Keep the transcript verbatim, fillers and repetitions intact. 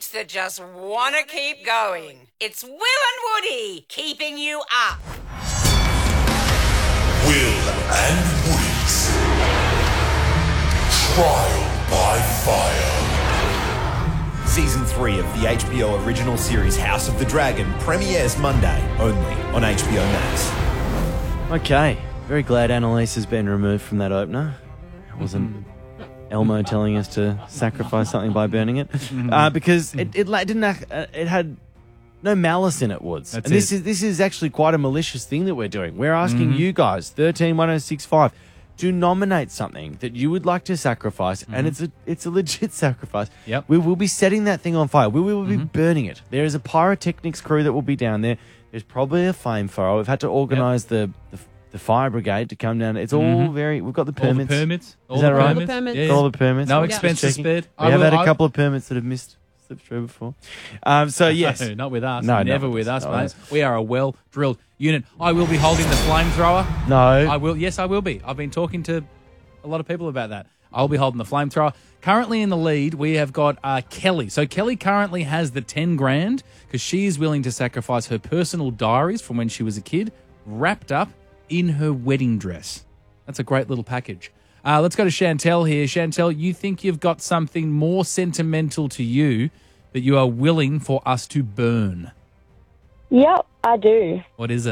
mates that just want to keep going. It's Will and Woody keeping you up. Will and Woody's Trial by Fire. Season three of the H B O original series House of the Dragon premieres Monday, only on H B O Max. Okay, very glad Annalise has been removed from that opener. It wasn't Elmo telling us to sacrifice something by burning it, uh, because it, it like, didn't act, uh, it had no malice in it, Woods. That's and this it. is this is actually quite a malicious thing that we're doing. We're asking Mm-hmm. you guys, thirteen one oh six five, to nominate something that you would like to sacrifice, and it's a it's a legit sacrifice. Yep. We will be setting that thing on fire. We will be Mm-hmm. burning it. There is a pyrotechnics crew that will be down there. There's probably a flamethrower. We've had to organise the, the the fire brigade to come down. It's all Mhm. very. We've got the All the permits. permits. All Is that the right? permits. All the permits. Yeah, Got all yeah. the permits. No Just expenses checking. spared. We I have will- had a I- couple of permits that have missed slipped through before. Um, so yes, No, not with us. No, not Never with with us. us, No, mate. that's- We are a well-drilled unit. I will be holding the flamethrower. no. I will. Yes, I will be. I've been talking to a lot of people about that. I'll be holding the flamethrower. Currently in the lead, we have got uh, Kelly. So Kelly currently has the ten grand because she is willing to sacrifice her personal diaries from when she was a kid, wrapped up in her wedding dress. That's a great little package. Uh, let's go to Chantel here. Chantel, you think you've got something more sentimental to you that you are willing for us to burn. Yep, I do. What is it?